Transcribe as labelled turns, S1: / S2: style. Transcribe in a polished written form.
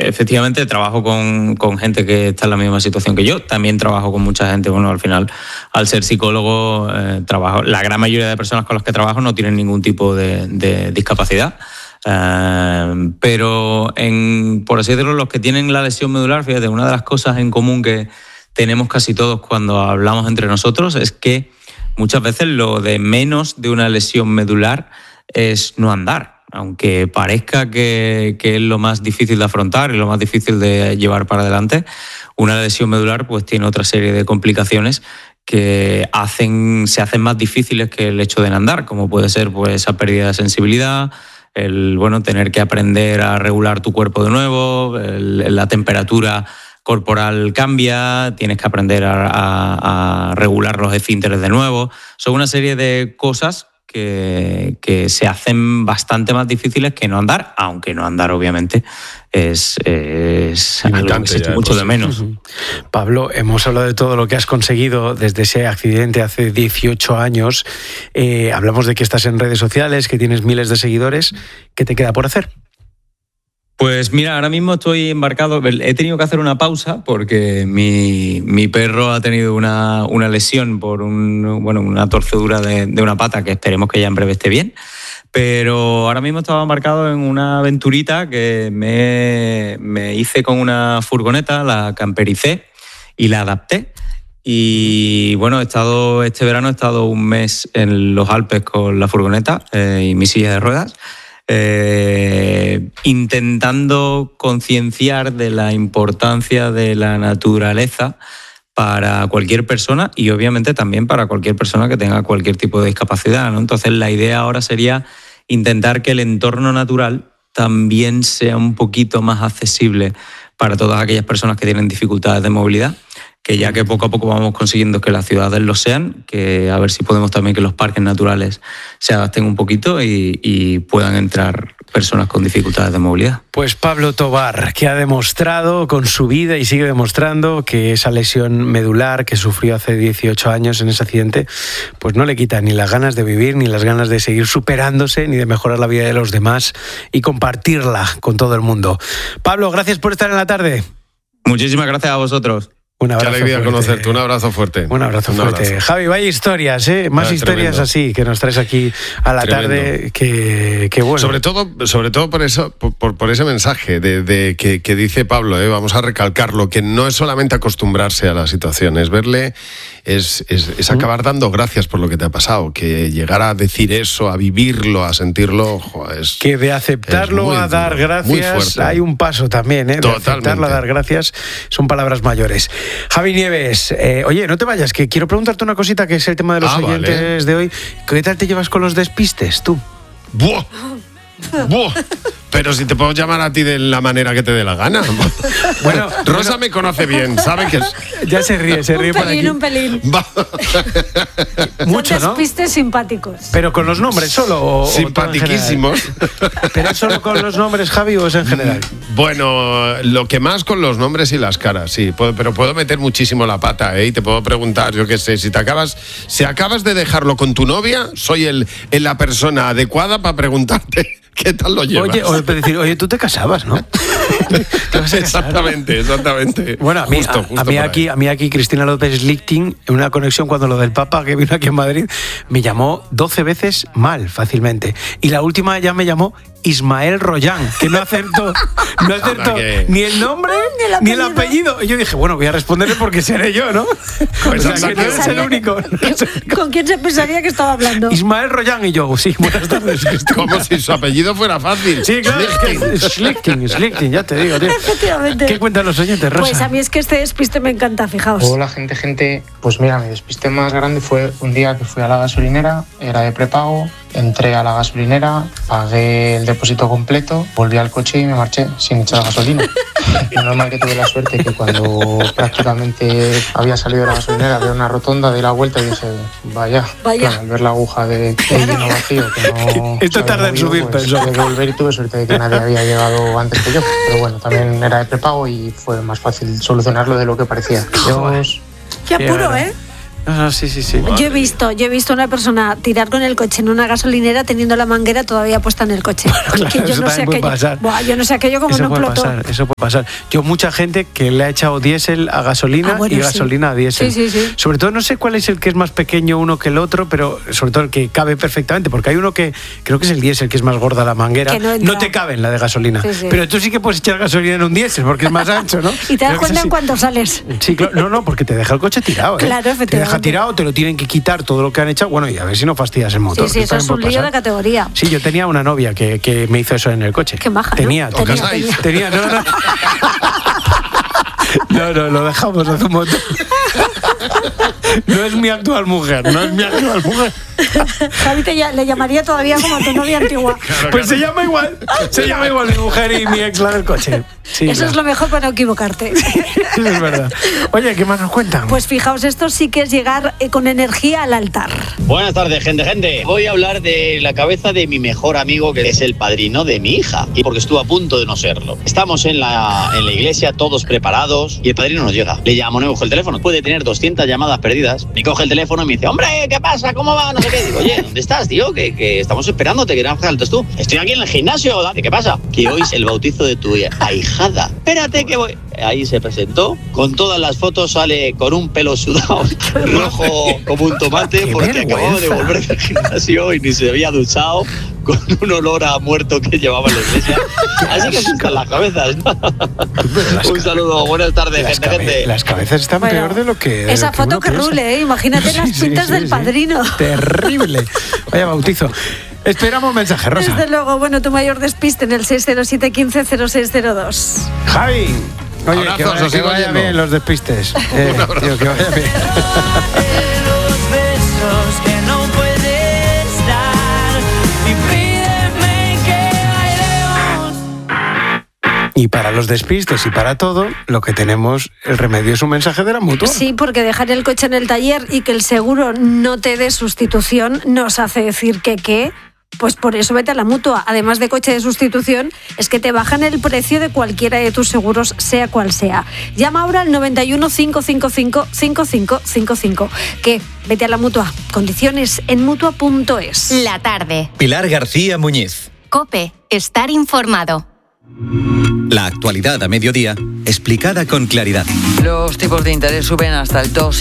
S1: efectivamente trabajo con gente que está en la misma situación que yo. También trabajo con mucha gente. Bueno, al final, al ser psicólogo, la gran mayoría de personas con las que trabajo no tienen ningún tipo de discapacidad. Pero por así decirlo, los que tienen la lesión medular, fíjate, una de las cosas en común que tenemos casi todos cuando hablamos entre nosotros es que muchas veces lo de menos de una lesión medular es no andar. Aunque parezca que es lo más difícil de afrontar y lo más difícil de llevar para adelante, una lesión medular pues tiene otra serie de complicaciones que se hacen más difíciles que el hecho de no andar, como puede ser pues esa pérdida de sensibilidad, tener que aprender a regular tu cuerpo de nuevo, la temperatura corporal cambia, tienes que aprender a regular los esfínteres de nuevo. Son una serie de cosas que se hacen bastante más difíciles que no andar, aunque no andar obviamente es algo que se echa mucho de menos.
S2: Pablo, hemos hablado de todo lo que has conseguido desde ese accidente hace 18 años. Hablamos de que estás en redes sociales, que tienes miles de seguidores. ¿Qué te queda por hacer?
S1: Pues mira, ahora mismo estoy embarcado. He tenido que hacer una pausa porque mi perro ha tenido una lesión por una torcedura de una pata que esperemos que ya en breve esté bien. Pero ahora mismo estaba embarcado en una aventurita que me hice con una furgoneta, la campericé y la adapté. Y bueno, este verano he estado un mes en los Alpes con la furgoneta y mi silla de ruedas. Intentando concienciar de la importancia de la naturaleza para cualquier persona y obviamente también para cualquier persona que tenga cualquier tipo de discapacidad, ¿no? Entonces la idea ahora sería intentar que el entorno natural también sea un poquito más accesible para todas aquellas personas que tienen dificultades de movilidad, que ya que poco a poco vamos consiguiendo que las ciudades lo sean, que a ver si podemos también que los parques naturales se adapten un poquito y puedan entrar personas con dificultades de movilidad.
S2: Pues Pablo Tobar, que ha demostrado con su vida y sigue demostrando que esa lesión medular que sufrió hace 18 años en ese accidente, pues no le quita ni las ganas de vivir, ni las ganas de seguir superándose, ni de mejorar la vida de los demás y compartirla con todo el mundo. Pablo, gracias por estar en la tarde.
S1: Muchísimas gracias a vosotros.
S3: Un abrazo. Qué alegría fuerte. Conocerte, un abrazo fuerte.
S2: Un abrazo fuerte. Javi, vaya historias, más historias tremendo. Así que nos traes aquí a la tarde, que bueno.
S3: Sobre todo por eso, por ese mensaje que dice Pablo, vamos a recalcarlo, que no es solamente acostumbrarse a la situación, es verle, es acabar dando gracias por lo que te ha pasado, que llegar a decir eso, a vivirlo, a sentirlo, es
S2: que de aceptarlo a dar gracias hay un paso también, de aceptarlo a dar gracias son palabras mayores. Javi Nieves, oye, no te vayas, que quiero preguntarte una cosita que es el tema de los oyentes de hoy. ¿Qué tal te llevas con los despistes, tú?
S3: ¡Buah! Pero si te puedo llamar a ti de la manera que te dé la gana. Bueno, Rosa me conoce bien, sabe que es...
S2: Ya se ríe por aquí.
S4: Un pelín.
S2: Mucho, ¿no?
S4: Despistes simpáticos.
S2: ¿Pero con los nombres solo?
S3: Simpaticísimos.
S2: ¿Pero es solo con los nombres, Javi, o es en general?
S3: Bueno, lo que más con los nombres y las caras, sí. Pero puedo meter muchísimo la pata, y te puedo preguntar, yo qué sé, si acabas de dejarlo con tu novia, soy la persona adecuada para preguntarte qué tal lo llevas.
S2: Oye, tú te casabas, ¿no?
S3: Exactamente.
S2: Bueno, a mí aquí Cristina López Lichting, en una conexión cuando lo del Papa que vino aquí en Madrid, me llamó 12 veces mal, fácilmente. Y la última ya me llamó Ismael Royán, que no acertó ni el nombre ni el apellido. Y yo dije, bueno, voy a responderle porque seré yo, ¿no?
S3: Pues
S2: o sea, que no eres el único.
S4: ¿Con quién se pensaría que estaba hablando?
S2: Ismael Royán y yo, sí, buenas tardes.
S3: Como si su apellido fuera fácil.
S2: Sí, claro, Schlichting, ya te digo, tío.
S4: Efectivamente.
S2: ¿Qué cuentan los oyentes, Rosa?
S4: Pues a mí es que este despiste me encanta, fijaos.
S5: Hola, gente. Pues mira, mi despiste más grande fue un día que fui a la gasolinera, era de prepago, entré a la gasolinera, pagué el depósito completo, volví al coche y me marché sin echar gasolina. Lo normal que tuve la suerte que cuando prácticamente había salido de la gasolinera, vi una rotonda, di la vuelta y dije, vaya. Bueno, al ver la aguja de lleno vacío, que no...
S2: Esto tarda en subir,
S5: pues, tuve que volver y tuve suerte de que nadie había llegado antes que yo. Pero bueno, también era de prepago y fue más fácil solucionarlo de lo que parecía. Dios.
S4: Qué apuro,
S2: Sí.
S4: Yo he visto a una persona tirar con el coche en una gasolinera teniendo la manguera todavía puesta en el coche.
S2: Claro,
S4: que yo no sé aquello. Yo no sé aquello como no explotó.
S2: Eso puede pasar. Yo mucha gente que le ha echado diésel a gasolina y gasolina a diésel.
S4: Sí.
S2: Sobre todo no sé cuál es el que es más pequeño uno que el otro, pero sobre todo el que cabe perfectamente, porque hay uno que creo que es el diésel, que es más gorda la manguera. No te cabe en la de gasolina. Sí. Pero tú sí que puedes echar gasolina en un diésel porque es más ancho, ¿no?
S4: Y te das cuenta en cuánto sales.
S2: Sí, claro. No, porque te deja el coche tirado.
S4: Claro, efectivamente.
S2: Te deja tirado, te lo tienen que quitar todo lo que han echado. Bueno, y a ver si no fastidias el motor.
S4: Sí, eso es un lío de categoría.
S2: Sí, yo tenía una novia que me hizo eso en el coche.
S4: Qué maja,
S2: Tenía. No, lo dejamos hace un montón. No es mi actual mujer.
S4: Javi le llamaría todavía como a tu novia antigua.
S2: Claro, pues se llama igual mi mujer y mi ex, la del coche. Sí,
S4: eso es lo mejor para no equivocarte.
S2: Es verdad. Oye, ¿qué más nos cuentan?
S4: Pues fijaos, esto sí que es llegar con energía al altar.
S6: Buenas tardes, gente. Voy a hablar de la cabeza de mi mejor amigo, que es el padrino de mi hija, y porque estuvo a punto de no serlo. Estamos en la iglesia, todos preparados, y el padrino nos llega. Le llamo, no coge el teléfono. Puede tener 200 llamadas perdidas. Me coge el teléfono y me dice, hombre, ¿qué pasa? ¿Cómo va? No sé qué. Digo, oye, ¿dónde estás, tío? Que estamos esperándote, que no faltas tú. Estoy aquí en el gimnasio. ¿Qué pasa? Que hoy es el bautizo de tu ahijada. Espérate que voy. Ahí se presentó. Con todas las fotos sale con un pelo sudado, rojo como un tomate, porque acababa de volver del gimnasio y ni se había duchado, con un olor a muerto que llevaba en la iglesia. Así que asustan las cabezas. Un saludo, buenas tardes, gente.
S2: Las cabezas están peor de lo que...
S4: Esa foto que rule, imagínate las pintas del padrino.
S2: Terrible. Vaya bautizo. Esperamos mensaje, Rosa.
S4: Desde luego, bueno, tu mayor despiste en el 607 15 0602.
S2: Javi. Oye,
S3: abrazos,
S2: que vaya bien los despistes. Tío, que vaya bien. Y para los despistes y para todo, lo que tenemos, el remedio es un mensaje de la Mutua.
S4: Sí, porque dejar el coche en el taller y que el seguro no te dé sustitución nos hace decir que pues por eso vete a la Mutua. Además de coche de sustitución, es que te bajan el precio de cualquiera de tus seguros, sea cual sea. Llama ahora al 91 555 5555. Que vete a la Mutua. Condiciones en Mutua.es.
S7: La tarde.
S8: Pilar García Muñiz.
S7: COPE. Estar informado.
S8: La actualidad a mediodía, explicada con claridad.
S9: Los tipos de interés suben hasta el 2.